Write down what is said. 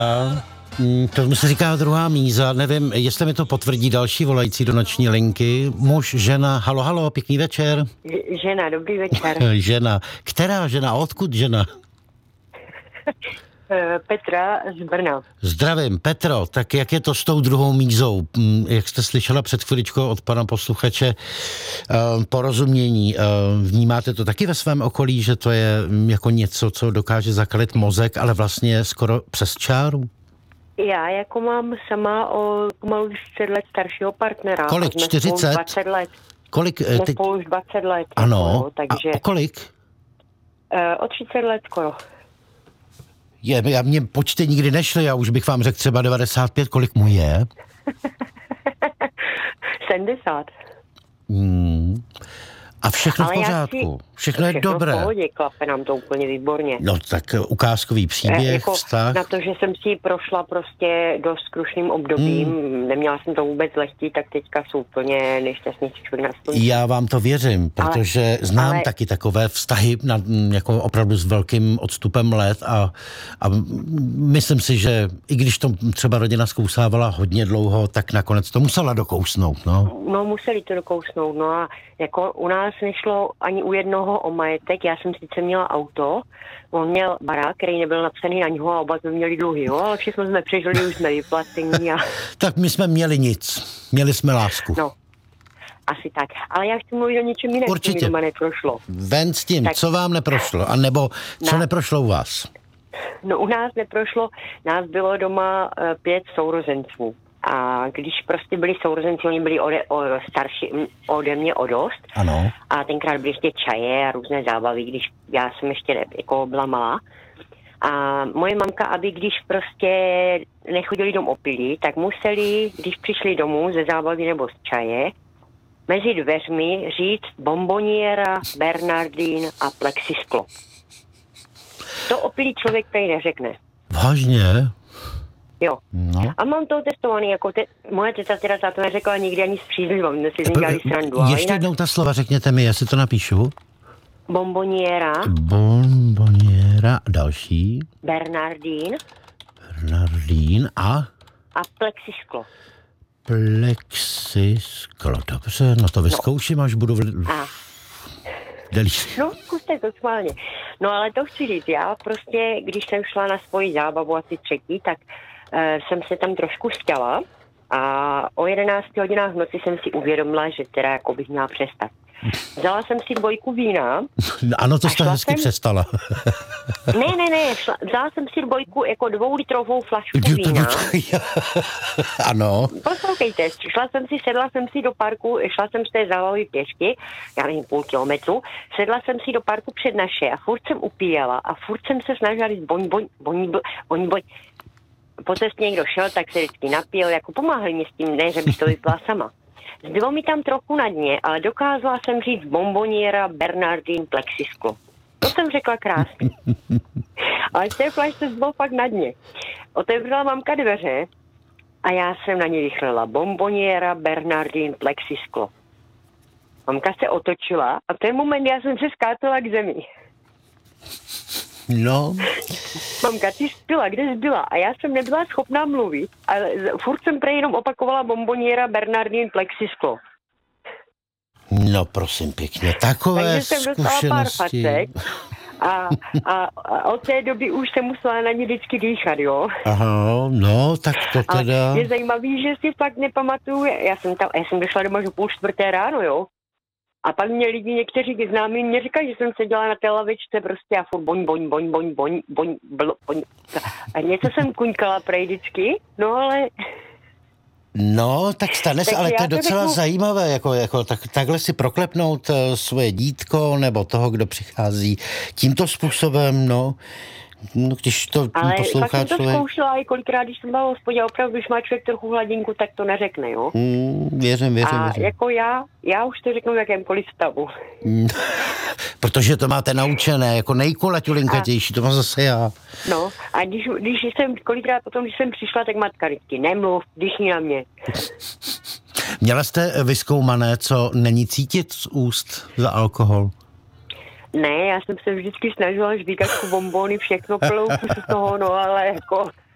To se říká druhá míza, nevím, jestli mi to potvrdí další volající do noční linky. Muž, žena, halo, pěkný večer. Žena, dobrý večer. Žena. Která žena? Odkud žena? Petra z Brna. Zdravím, Petro. Tak jak je to s tou druhou mízou? Jak jste slyšela před chviličkou od pana posluchače porozumění, vnímáte to taky ve svém okolí, že to je jako něco, co dokáže zakalit mozek, ale vlastně skoro přes čáru? Já jako mám sama o pomalu 40 let staršího partnera. Kolik? 40? 20 let. Kolik? Teď... spolu už 20 let. Ano. Jako, takže... A o kolik? O 30 let skoro. Mě počty nikdy nešly, já už bych vám řekl třeba 95, kolik mu je? 70. A všechno v pořádku. Všechno je dobré. V pohodě, klape nám to úplně výborně. No tak ukázkový příběh, jako vztah. Na to, že jsem si prošla prostě dost krušným obdobím, neměla jsem to vůbec lehký, tak teďka jsou úplně nejšťastnější člověk na světě. Já vám to věřím, protože znám taky takové vztahy jako opravdu s velkým odstupem let a myslím si, že i když to třeba rodina zkousávala hodně dlouho, tak nakonec to musela dokousnout, no. No, museli to dokousnout, no a jako u nás nešlo ani u jednoho o majetek, já jsem sice měla auto, on měl barák, který nebyl napsaný na něho a oba jsme měli dluhy, jo, ale všechno jsme přežili, už jsme vyplacení a... Tak my jsme měli nic, měli jsme lásku. No, asi tak, ale já chci mluvit o něčem jiném, co mi doma neprošlo. Ven s tím, tak... co vám neprošlo, anebo co neprošlo u vás? No u nás neprošlo, nás bylo doma 5 sourozenců. A když prostě byli sourozenci, oni byli starší ode mě o dost. Ano. A tenkrát byly ještě čaje a různé zábavy, když já jsem ještě jako byla malá. A moje mamka, aby když prostě nechodili domů opilí, tak museli, když přišli domů ze zábavy nebo z čaje, mezi dveřmi říct bomboniera, Bernardín a plexisklo. To opilý člověk tady neřekne. Vážně? Jo. No. A mám to testovaný, jako moje teta teda to neřekla nikdy ani s přízlivou, my si z ní dělali srandu. Ještě jednou ta slova řekněte mi, jestli to napíšu. Bomboniera. Další. Bernardín a? A plexisklo. Plexisklo, dobře, no to vyzkouším, až budu No, zkuste to schválně. No ale to chci říct, já prostě, když jsem šla na svoji zábavu asi 3, tak jsem se tam trošku stěla a o 11 hodinách v noci jsem si uvědomila, že teda jako bych měla přestat. Vzala jsem si 2 vína. Ano, to jste hezky přestala. Ne, vzala jsem si 2 jako 2litrovou flašku vína. Ano. Poslouchejte, sedla jsem si do parku, šla jsem z té zábavy pěšky, já nevím, 0,5 kilometru, sedla jsem si do parku před naše a furt jsem upíjela a furt jsem se snažila říct boň. Po cestě někdo šel, tak se vždycky napil, jako pomáhali mi s tím, ne, že bych to vypila sama. Zbylo mi tam trochu na dně, ale dokázala jsem říct bomboniera, Bernardín, plexisklo. To jsem řekla krásně. Ale v té flašce bylo fakt na dně. Otevřela mamka dveře a já jsem na ně vychlila bomboniera, Bernardín, plexisklo. Mamka se otočila a v ten moment já jsem se skátala k zemi. No. Mamka, ty zbyla, kde zbyla? A já jsem nebyla schopná mluvit, ale furt jsem prej jenom opakovala bomboniera, Bernardín, plexisklo. No prosím pěkně, takové zkušenosti. Takže jsem dostala pár facek a od té doby už jsem musela na ně vždycky dýchat, jo. Aha, no, tak to teda... Ale je zajímavý, že si fakt nepamatuju, já jsem došla doma, že 3:30 ráno, jo. A pak mě lidi, někteří známí, mě říkají, že jsem seděla na té lavičce prostě a furt boň. A něco jsem kuňkala prej vždycky, no ale... No, tak stane se, ale to je docela zajímavé, jako takhle si proklepnout svoje dítko nebo toho, kdo přichází tímto způsobem, no. No, když to poslouchá člověk... Ale jsem to zkoušela i kolikrát, když jsem byla v hospodě, opravdu, když má člověk trochu hladinku, tak to neřekne, jo? Věřím. A jako já už to řeknu v jakémkoliv stavu. Protože to máte naučené, jako nejkulaťulinkatější, to mám zase já. No, a když jsem kolikrát potom, když jsem přišla, tak matka vždycky, nemluv, dýchni na mě. Měla jste vyzkoumané, co není cítit z úst za alkohol? Ne, já jsem se vždycky snažila žvíkat bombony, všechno plou z toho, no ale jako